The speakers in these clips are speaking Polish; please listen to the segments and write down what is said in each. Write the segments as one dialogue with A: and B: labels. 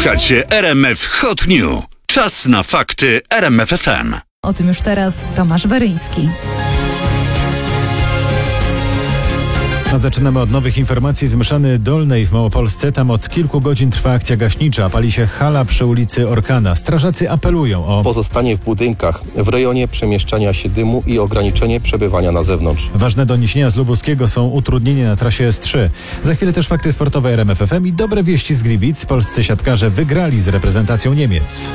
A: Słuchacie RMF Hot News. Czas na fakty RMF FM.
B: O tym już teraz Tomasz Weryński.
C: A zaczynamy od nowych informacji z Mszany Dolnej w Małopolsce. Tam od kilku godzin trwa akcja gaśnicza. Pali się hala przy ulicy Orkana. Strażacy apelują o
D: pozostanie w budynkach w rejonie przemieszczania się dymu i ograniczenie przebywania na zewnątrz.
C: Ważne doniesienia z Lubuskiego są utrudnienia na trasie S3. Za chwilę też fakty sportowe RMF FM i dobre wieści z Gliwic. Polscy siatkarze wygrali z reprezentacją Niemiec.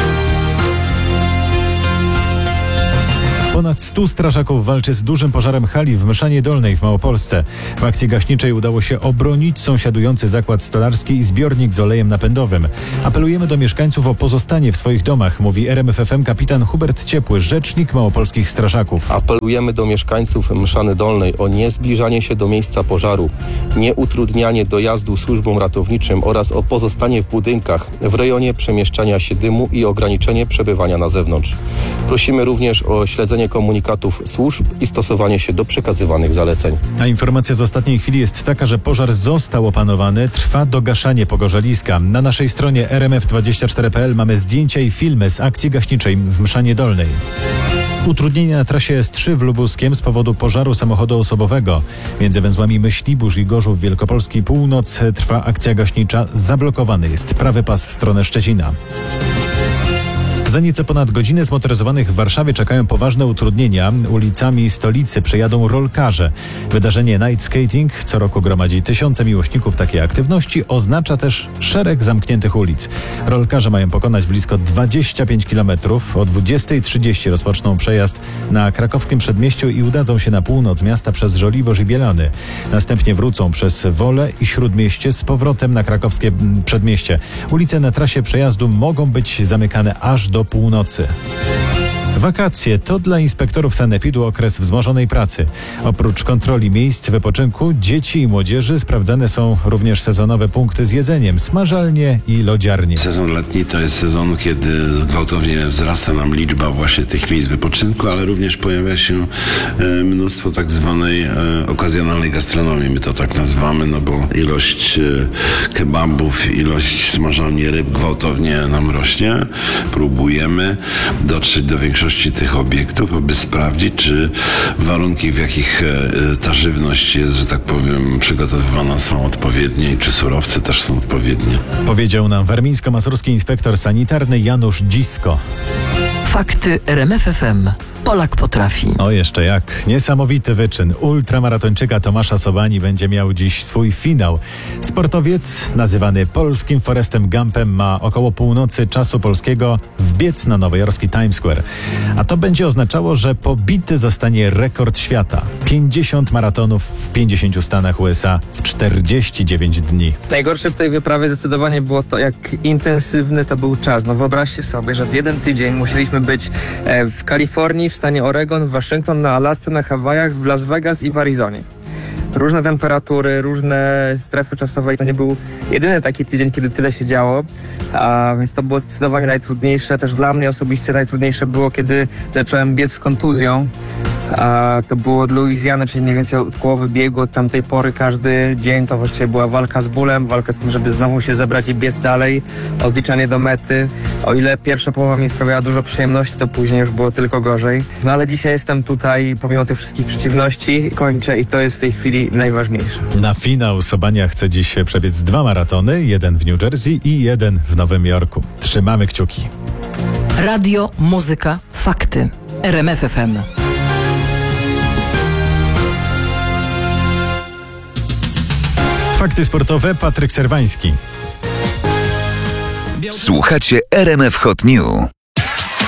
C: Ponad 100 strażaków walczy z dużym pożarem hali w Mszanie Dolnej w Małopolsce. W akcji gaśniczej udało się obronić sąsiadujący zakład stolarski i zbiornik z olejem napędowym. Apelujemy do mieszkańców o pozostanie w swoich domach, mówi RMF FM kapitan Hubert Ciepły, rzecznik małopolskich strażaków.
D: Apelujemy do mieszkańców Mszany Dolnej o niezbliżanie się do miejsca pożaru, nieutrudnianie dojazdu służbom ratowniczym oraz o pozostanie w budynkach w rejonie przemieszczania się dymu i ograniczenie przebywania na zewnątrz. Prosimy również o śledzenie komunikatów służb i stosowanie się do przekazywanych zaleceń.
C: A informacja z ostatniej chwili jest taka, że pożar został opanowany, trwa dogaszanie pogorzeliska. Na naszej stronie rmf24.pl mamy zdjęcia i filmy z akcji gaśniczej w Mszanie Dolnej. Utrudnienia na trasie S3 w Lubuskiem z powodu pożaru samochodu osobowego. Między węzłami Myślibórz i Gorzów Wielkopolski Północ trwa akcja gaśnicza. Zablokowany jest prawy pas w stronę Szczecina. Za nieco ponad godzinę zmotoryzowanych w Warszawie czekają poważne utrudnienia. Ulicami stolicy przejadą rolkarze. Wydarzenie Night Skating co roku gromadzi tysiące miłośników takiej aktywności. Oznacza też szereg zamkniętych ulic. Rolkarze mają pokonać blisko 25 km. O 20:30 rozpoczną przejazd na krakowskim przedmieściu i udadzą się na północ miasta przez Żoliborz i Bielany. Następnie wrócą przez Wolę i Śródmieście z powrotem na krakowskie przedmieście. Ulice na trasie przejazdu mogą być zamykane aż do północy. Wakacje to dla inspektorów sanepidu okres wzmożonej pracy. Oprócz kontroli miejsc wypoczynku, dzieci i młodzieży sprawdzane są również sezonowe punkty z jedzeniem, smażalnie i lodziarnie.
E: Sezon letni to jest sezon, kiedy gwałtownie wzrasta nam liczba właśnie tych miejsc wypoczynku, ale również pojawia się mnóstwo tak zwanej okazjonalnej gastronomii. My to tak nazywamy, no bo ilość kebabów, ilość smażalni ryb gwałtownie nam rośnie. Próbujemy dotrzeć do większości tych obiektów, aby sprawdzić, czy warunki, w jakich ta żywność jest, że tak powiem, przygotowywana, są odpowiednie i czy surowce też są odpowiednie.
C: Powiedział nam warmińsko-mazurski inspektor sanitarny Janusz Dzisko.
F: Fakty RMF FM. Polak potrafi.
C: O, jeszcze jak. Niesamowity wyczyn. Ultramaratończyka Tomasza Sobani będzie miał dziś swój finał. Sportowiec, nazywany polskim Forrestem Gumpem, ma około północy czasu polskiego wbiec na nowojorski Times Square. A to będzie oznaczało, że pobity zostanie rekord świata. 50 maratonów w 50 stanach USA w 49 dni.
G: Najgorsze w tej wyprawie zdecydowanie było to, jak intensywny to był czas. No wyobraźcie sobie, że w jeden tydzień musieliśmy być w Kalifornii, w stanie Oregon, w Waszyngton, na Alasce, na Hawajach, w Las Vegas i w Arizonie. Różne temperatury, różne strefy czasowe i to nie był jedyny taki tydzień, kiedy tyle się działo, więc to było zdecydowanie najtrudniejsze. Też dla mnie osobiście najtrudniejsze było, kiedy zacząłem biec z kontuzją. To było od Luizjany, czyli mniej więcej od połowy biegu. Od tamtej pory każdy dzień to właściwie była walka z bólem, walka z tym, żeby znowu się zebrać i biec dalej, odliczanie do mety. O ile pierwsza połowa mi sprawiała dużo przyjemności, to później już było tylko gorzej. No ale dzisiaj jestem tutaj, pomimo tych wszystkich przeciwności, kończę i to jest w tej chwili najważniejsze. Na
C: finał Sobania chce dziś przebiec 2 maratony, jeden w New Jersey i jeden w Nowym Jorku. Trzymamy kciuki.
F: Radio, muzyka, fakty. RMF FM.
C: Fakty sportowe, Patryk Serwański.
A: Słuchacie RMF Hot News.